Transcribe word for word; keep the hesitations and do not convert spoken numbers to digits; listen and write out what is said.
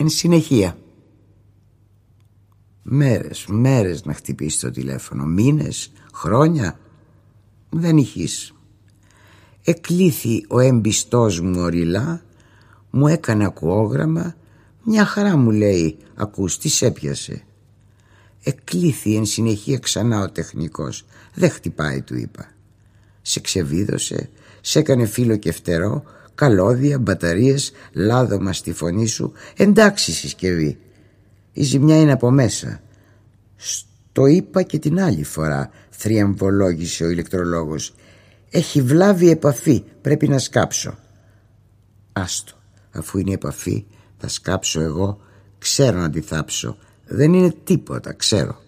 Εν συνεχεία. Μέρες, μέρες να χτυπήσει το τηλέφωνο, μήνες, χρόνια. Δεν ηχείς. Εκλήθη ο εμπιστός μου οριλά, μου έκανε ακουόγραμμα. Μια χαρά μου λέει, ακούς, τι σ' έπιασε? Εκλήθη εν συνεχεία ξανά ο τεχνικός. Δεν χτυπάει, του είπα. Σε ξεβίδωσε, σε έκανε φύλλο και φτερό, καλώδια, μπαταρίες, λάδωμα στη φωνή σου. Εντάξει συσκευή, η ζημιά είναι από μέσα. Στο είπα και την άλλη φορά, θριαμβολόγησε ο ηλεκτρολόγος. Έχει βλάβη επαφή, πρέπει να σκάψω. Άστο, αφού είναι επαφή θα σκάψω εγώ, ξέρω να τη θάψω. Δεν είναι τίποτα, ξέρω.